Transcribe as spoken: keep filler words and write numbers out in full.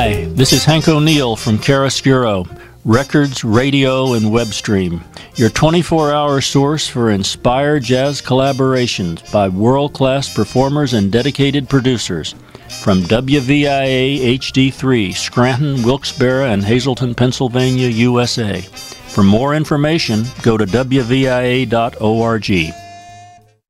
Hi, this is Hank O'Neill from Chiaroscuro, Records, Radio, and Web Stream, your twenty-four hour source for inspired jazz collaborations by world-class performers and dedicated producers from W V I A H D three, Scranton, Wilkes-Barre, and Hazleton, Pennsylvania, U S A. For more information, go to W V I A dot org.